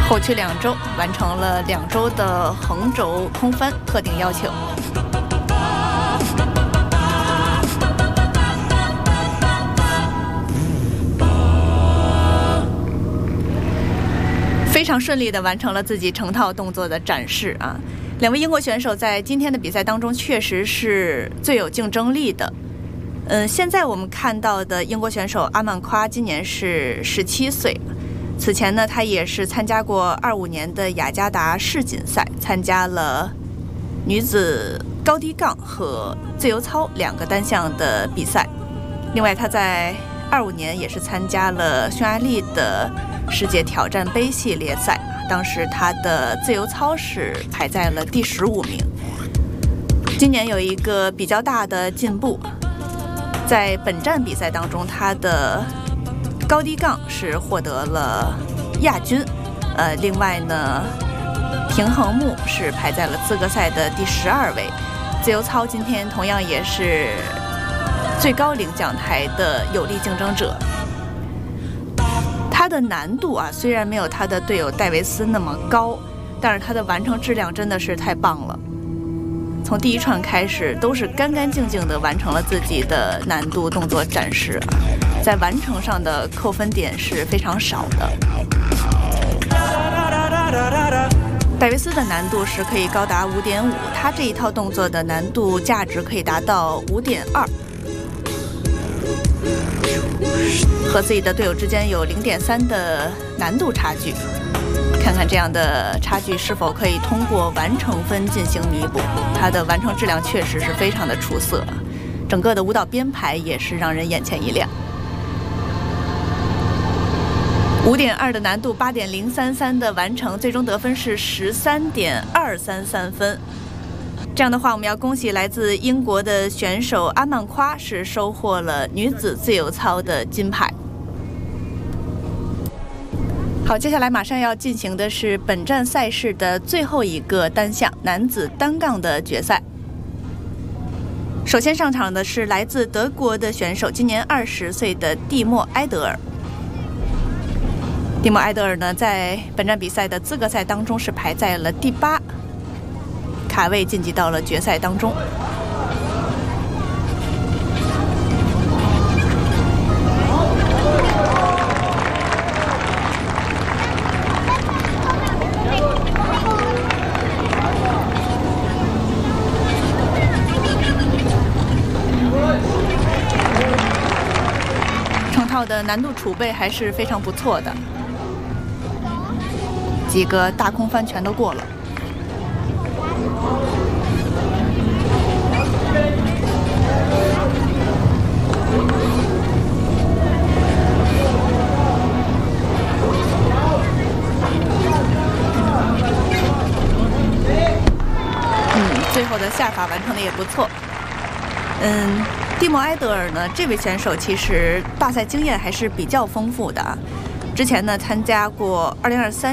后驱2周，完成了2周的横轴空翻特定要求。非常顺利地完成了自己成套动作的展示啊！两位英国选手在今天的比赛当中确实是最有竞争力的。现在我们看到的英国选手阿曼夸今年是17岁，此前呢，他也是参加过25年的雅加达世锦赛，参加了女子高低杠和自由操2个单项的比赛。另外，他在25年也是参加了匈牙利的世界挑战杯系列赛，当时他的自由操是排在了第15名。今年有一个比较大的进步，在本站比赛当中，他的高低杠是获得了亚军，另外呢，平衡木是排在了资格赛的第12位。自由操今天同样也是最高领奖台的有力竞争者。它的难度啊，虽然没有他的队友戴维斯那么高，但是他的完成质量真的是太棒了。从第一串开始，都是干干净净地完成了自己的难度动作展示，在完成上的扣分点是非常少的。戴维斯的难度是可以高达5.5，他这一套动作的难度价值可以达到5.2。和自己的队友之间有0.3的难度差距，看看这样的差距是否可以通过完成分进行弥补。他的完成质量确实是非常的出色，整个的舞蹈编排也是让人眼前一亮。5.2的难度8.033的完成，最终得分是13.233分。这样的话，我们要恭喜来自英国的选手阿曼夸是收获了女子自由操的金牌。好，接下来马上要进行的是本站赛事的最后一个单项男子单杠的决赛。首先上场的是来自德国的选手，今年20岁的蒂莫埃德尔。蒂莫埃德尔呢，在本站比赛的资格赛当中是排在了第8，卡位晋级到了决赛当中。成套的难度储备还是非常不错的，几个大空翻全都过了。最后的下法完成的也不错。蒂莫埃德尔呢，这位选手其实大赛经验还是比较丰富的啊。之前呢，参加过2023